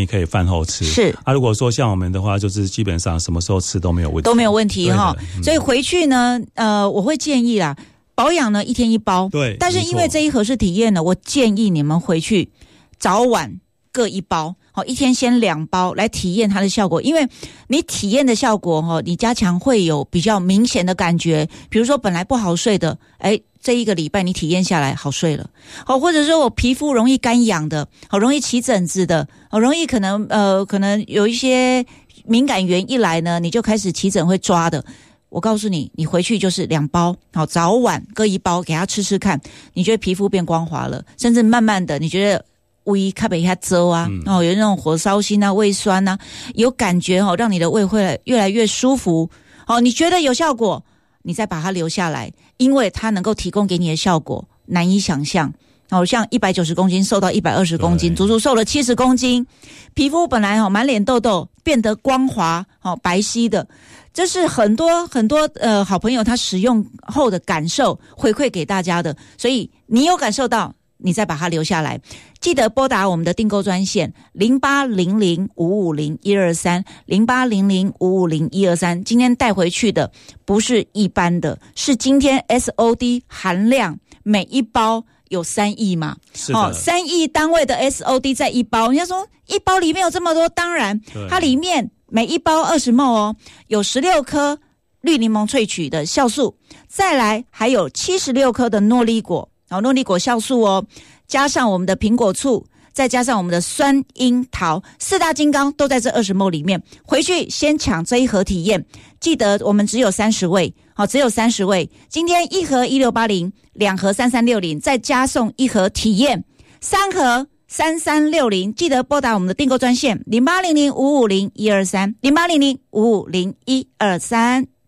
可以饭后吃。 是如果说像我们的话，就是基本上什么时候吃都没有问题， 都没有问题哈。所以回去呢，我会建议啦，保养呢1天1包， 对。 但是因为这一盒是体验呢，我建议你们回去早晚各1包，好，1天先2包来体验它的效果。因为你体验的效果你加强会有比较明显的感觉。比如说本来不好睡的，这1个礼拜你体验下来好睡了，或者说我皮肤容易干痒的，好容易起疹子的，好容易可能有一些敏感源一来呢，你就开始起疹会抓的。我告诉你，你回去就是2包，好，早晚各1包给它吃吃看，你觉得皮肤变光滑了，甚至慢慢的你觉得胃开被它遮啊，有那种火烧心啊、胃酸啊，有感觉让你的胃会越来越舒服。你觉得有效果，你再把它留下来，因为它能够提供给你的效果难以想象。像190公斤瘦到120公斤，足足瘦了70公斤，皮肤本来满脸痘痘变得光滑白皙的。这是很多好朋友他使用后的感受回馈给大家的，所以你有感受到，你再把它留下来。记得拨打我们的订购专线0800550123 0800550123。今天带回去的不是一般的，是今天 SOD 含量每1包有3亿嘛？ 是的 ，3亿单位的 SOD 在1包。人家说1包里面有这么多，当然它里面每1包20 ml 有16颗绿柠檬萃取的酵素，再来还有76颗的诺丽果，诺丽果酵素加上我们的苹果醋，再加上我们的酸樱桃，4大金刚都在这20 ml 里面。回去先抢这1盒体验，记得我们只有30位，只有30位。今天1盒1680，2盒3360，再加送1盒体验，3盒3360。记得拨打我们的订购专线0800550123 0800550123。